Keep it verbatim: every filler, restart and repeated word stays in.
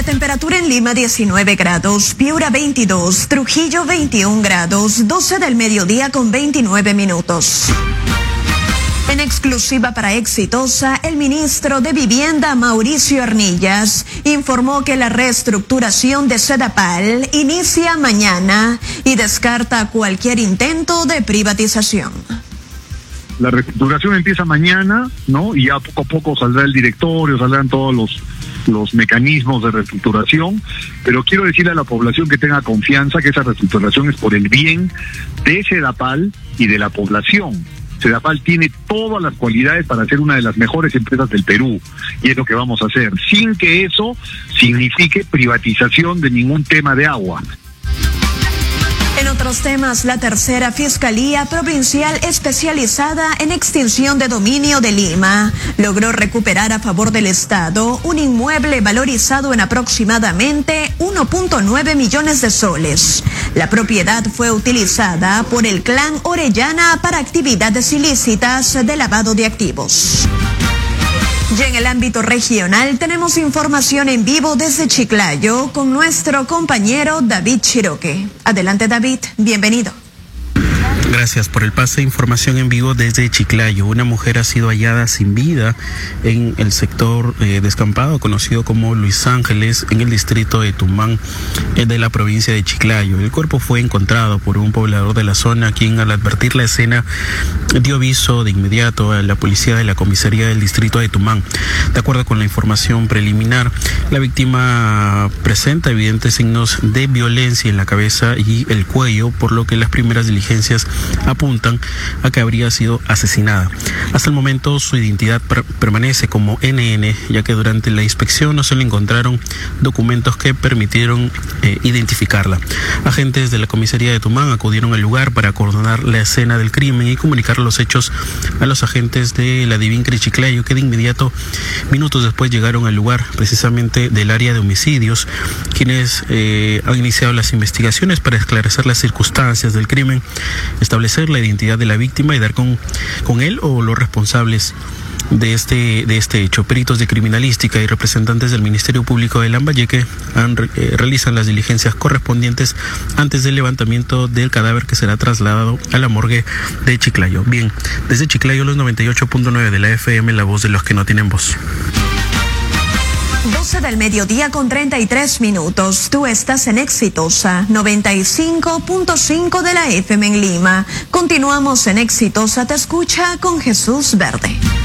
temperatura en Lima diecinueve grados, Piura veintidós, Trujillo veintiún grados, doce del mediodía con veintinueve minutos. En exclusiva para Exitosa, el ministro de Vivienda, Mauricio Arnillas, informó que la reestructuración de Sedapal inicia mañana y descarta cualquier intento de privatización. La reestructuración empieza mañana, ¿no? Y ya poco a poco saldrá el directorio, saldrán todos los, los mecanismos de reestructuración, pero quiero decirle a la población que tenga confianza que esa reestructuración es por el bien de Sedapal y de la población. Sedapal tiene todas las cualidades para ser una de las mejores empresas del Perú, y es lo que vamos a hacer, sin que eso signifique privatización de ningún tema de agua. En otros temas, la tercera Fiscalía Provincial Especializada en Extinción de Dominio de Lima logró recuperar a favor del Estado un inmueble valorizado en aproximadamente uno punto nueve millones de soles. La propiedad fue utilizada por el clan Orellana para actividades ilícitas de lavado de activos. Y en el ámbito regional tenemos información en vivo desde Chiclayo con nuestro compañero David Chiroque. Adelante, David, bienvenido. Gracias por el pase. Información en vivo desde Chiclayo. Una mujer ha sido hallada sin vida en el sector eh, descampado conocido como Luis Ángeles, en el distrito de Tumán, eh, de la provincia de Chiclayo. El cuerpo fue encontrado por un poblador de la zona, quien al advertir la escena dio aviso de inmediato a la policía de la comisaría del distrito de Tumán. De acuerdo con la información preliminar, la víctima presenta evidentes signos de violencia en la cabeza y el cuello, por lo que las primeras diligencias apuntan a que habría sido asesinada. Hasta el momento su identidad per- permanece como N N, ya que durante la inspección no se le encontraron documentos que permitieron eh, identificarla. Agentes de la comisaría de Tumán acudieron al lugar para coordinar la escena del crimen y comunicar los hechos a los agentes de la Divincre Chiclayo, que de inmediato, minutos después, llegaron al lugar precisamente del área de homicidios, quienes eh, han iniciado las investigaciones para esclarecer las circunstancias del crimen, establecer la identidad de la víctima y dar con, con él o los responsables de este, de este hecho. Peritos de criminalística y representantes del Ministerio Público de Lambayeque han, eh, realizan las diligencias correspondientes antes del levantamiento del cadáver, que será trasladado a la morgue de Chiclayo. Bien, desde Chiclayo, los noventa y ocho punto nueve de la F M, la voz de los que no tienen voz. doce del mediodía con treinta y tres minutos. Tú estás en Exitosa, noventa y cinco punto cinco de la F M en Lima. Continuamos en Exitosa Te Escucha con Jesús Verde.